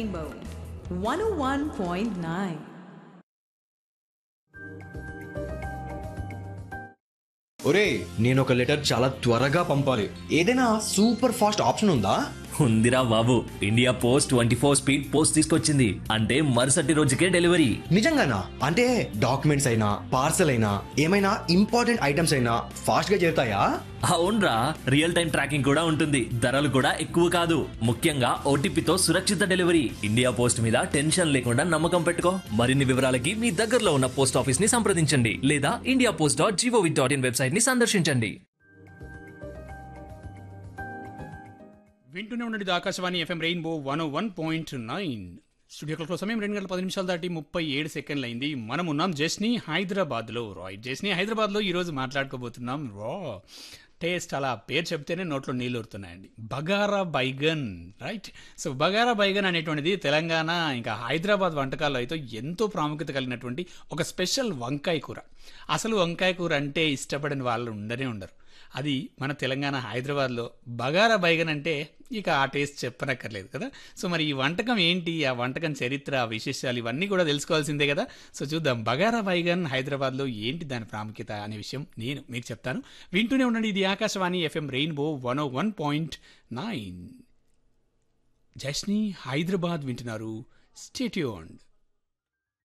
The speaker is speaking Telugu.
Rainbow 101.9. ఒరే నేను ఒక లెటర్ చాలా త్వరగా పంపాలి ఏదైనా సూపర్ ఫాస్ట్ ఆప్షన్ ఉందా? ఉందిరా బాబు, ఇండియా పోస్ట్ 24 స్పీడ్ పోస్ట్ తీసుకొచ్చింది. అంటే మరుసటి రోజుకే డెలివరీ. నిజంగానా? అంటే డాక్యుమెంట్స్ అయినా పార్సల్ అయినా ఏమైనా ఇంపార్టెంట్ ఐటమ్స్ అయినా ఫాస్ట్ గా చేరుతాయా? అవునరా, రియల్ టైం ట్రాకింగ్ కూడా ఉంటుంది. ధరలు కూడా ఎక్కువ కాదు. ముఖ్యంగా ఓటీపీతో సురక్షిత డెలివరీ. ఇండియా పోస్ట్ మీద టెన్షన్ లేకుండా నమ్మకం పెట్టుకో. మరిన్ని వివరాలకి మీ దగ్గరలో ఉన్న పోస్ట్ ఆఫీస్ ని సంప్రదించండి లేదా indiapost.gov.in వెబ్సైట్ ని సందర్శించండి. వింటూనే ఉండండి Akashvani FM rainbow 101.9. Studio clock సమయం 2 గంటల 10 నిమిషాలు దాటి 37 అయింది. మనం ఉన్నాం జస్ని హైదరాబాద్లో. రైట్, జస్ని హైదరాబాద్లో ఈరోజు మాట్లాడుకోబోతున్నాం. టేస్ట్ అలా పేరు చెప్తేనే నోట్లో నీళ్ళు ఊరుతున్నాయండి. బగారా బైగన్. రైట్, సో బగారా బైగన్ అనేటువంటిది తెలంగాణ ఇంకా హైదరాబాద్ వంటకాల్లో అయితే ఎంతో ప్రాముఖ్యత కలిగినటువంటి ఒక స్పెషల్ వంకాయ కూర. అసలు వంకాయ కూర అంటే ఇష్టపడని వాళ్ళు ఉండనే ఉండరు. అది మన తెలంగాణ హైదరాబాద్లో బగారా బైగన్ అంటే ఇక ఆ టేస్ట్ చెప్పనక్కర్లేదు కదా. సో మరి ఈ వంటకం ఏంటి, ఆ వంటకం చరిత్ర, విశేషాలు ఇవన్నీ కూడా తెలుసుకోవాల్సిందే కదా. సో చూద్దాం బగారా బైగన్ హైదరాబాద్లో ఏంటి దాని ప్రాముఖ్యత అనే విషయం నేను మీకు చెప్తాను. వింటూనే ఉండండి, ఇది ఆకాశవాణి ఎఫ్ఎం రెయిన్బో 101.9. జస్ని హైదరాబాద్ వింటున్నారు. Stay tuned.